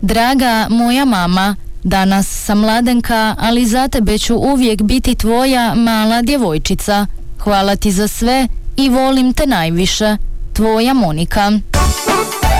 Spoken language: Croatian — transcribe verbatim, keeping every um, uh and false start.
Draga moja mama, danas sam mladenka, ali za tebe ću uvijek biti tvoja mala djevojčica. Hvala ti za sve i volim te najviše. Tvoja Monika.